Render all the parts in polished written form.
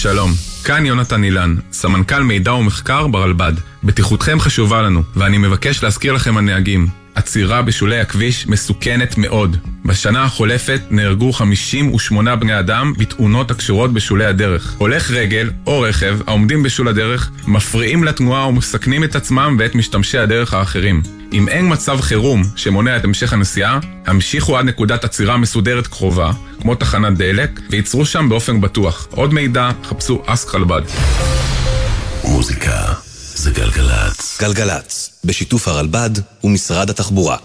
שלום, כאן יונתן אילן, סמנכ"ל מידע ומחקר ברלב"ד. בטיחותכם חשובה לנו, ואני מבקש להזכיר לכם הנהגים. עצירה בשולי הכביש מסוכנת מאוד. בשנה החולפת נהרגו 58 בני אדם בתאונות הקשורות בשולי הדרך. הולך רגל או רכב העומדים בשול הדרך מפריעים לתנועה ומסכנים את עצמם ואת משתמשי הדרך האחרים. אם אין מצב חירום שמונע את המשך הנסיעה, המשיכו עד נקודת עצירה מסודרת קרובה, כמו תחנת דלק, וייצרו שם באופן בטוח. עוד מידע, חפשו אסק רלב"ד. מוזיקה זה גלגלץ. גלגלץ, בשיתוף הרלב"ד ומשרד התחבורה.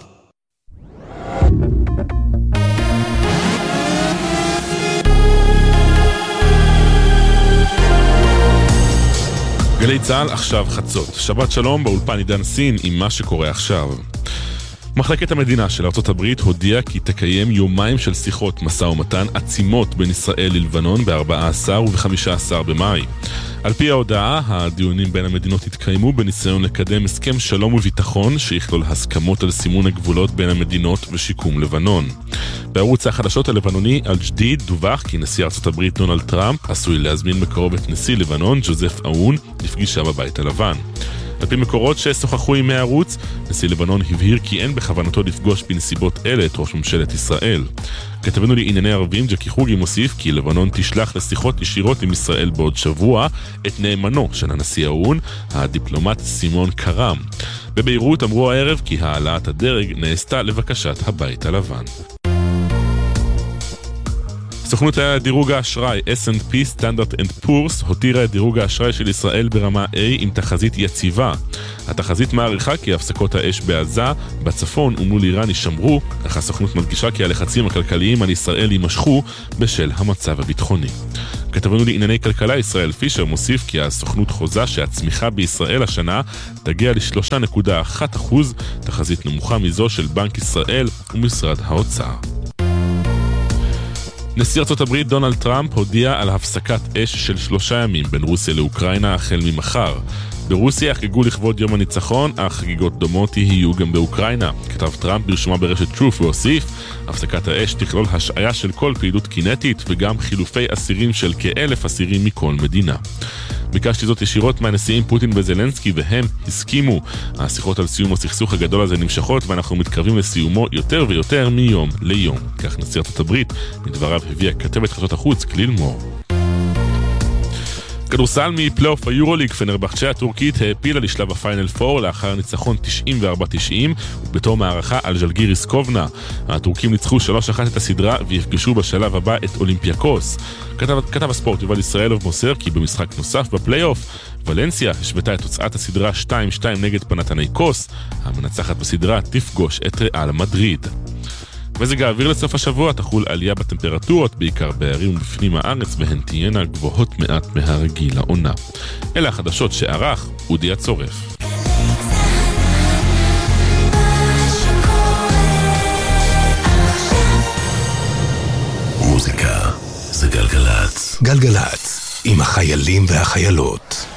גלי צהל עכשיו חצות. שבת שלום באולפן עידן סין עם מה שקורה עכשיו. מחלקת המדינה של ארצות הברית הודיעה כי תקיים יומיים של שיחות משא ומתן עצימות בין ישראל ללבנון ב-14 וב-15 במאי. על פי ההודעה, הדיונים בין המדינות התקיימו בניסיון לקדם הסכם שלום וביטחון שיכלול הסכמות על סימון הגבולות בין המדינות ושיקום לבנון. בערוץ החדשות הלבנוני אל-ג'דיד דווח כי נשיא ארצות הברית דונלד טראמפ עשוי להזמין בקרוב את נשיא לבנון ג'וזף אאון לפגישה בבית הלבן. על פי מקורות ששוחחו עם הערוץ, נשיא לבנון הבהיר כי אין בכוונתו לפגוש בנסיבות אלה את ראש ממשלת ישראל. כתבנו לענייני ערבים ג'קי חוגי מוסיף כי לבנון תשלח לשיחות ישירות עם ישראל בעוד שבוע את נאמנו של הנשיא האון, הדיפלומט סימון קרם. בביירות אמרו הערב כי העלאת הדרג נעשתה לבקשת הבית הלבן. סוכנות דירוג האשראי S&P Standard & Poor's הותירה את דירוג האשראי של ישראל ברמה A עם תחזית יציבה. התחזית מעריכה כי הפסקות האש בעזה, בצפון ומול איראן יישמרו, אך הסוכנות מדגישה כי הלחצים הכלכליים על ישראל יימשכו בשל המצב הביטחוני. כתבנו לענייני כלכלה ישראל פישר מוסיף כי הסוכנות חוזה שהצמיחה בישראל השנה תגיע ל3.1%, תחזית נמוכה מזו של בנק ישראל ומשרד האוצר. נשיא ארצות הברית דונלד טראמפ הודיע על הפסקת אש של 3 ימים בין רוסיה לאוקראינה החל ממחר. ברוסיה יחגגו לכבוד יום הניצחון, אך חגיגות דומות יהיו גם באוקראינה. כתב טראמפ ברשומה ברשת טרוף והוסיף, הפסקת האש תכלול השעיה של כל פעילות קינטית וגם חילופי אסירים של כ1,000 אסירים מכל מדינה. ביקשתי זאת ישירות מהנשיאים פוטין וזלנסקי והם הסכימו. השיחות על סיום הסכסוך הגדול הזה נמשכות ואנחנו מתקרבים לסיומו יותר ויותר מיום ליום. כך נשיא ארצות הברית מדבריו הביאה כתבת חדשות החוץ כליל מור. כדורסל מפלייאוף היורוליג, פנרבחצ'ה הטורקית העפילה לשלב הפיינל 4 לאחר ניצחון 94-90 ובתום הערכה על ז'לגיריס קובנה. הטורקים ניצחו 3-1 את הסדרה ויפגשו בשלב הבא את אולימפיאקוס. כתב הספורט יובל ישראלוב מוסר כי במשחק נוסף בפלייאוף ולנסיה השוותה את תוצאת הסדרה 2-2 נגד פנתנייקוס. המנצחת בסדרה תפגוש את ריאל מדריד. מזג האוויר לסוף השבוע תחול עלייה בטמפרטורות, בעיקר בערים ובפנים הארץ, והן תהיינה גבוהות מעט מהרגיל לעונה. אלה החדשות שערך אודי הצורף. מוזיקה זה גלגלץ. גלגלץ, עם החיילים והחיילות.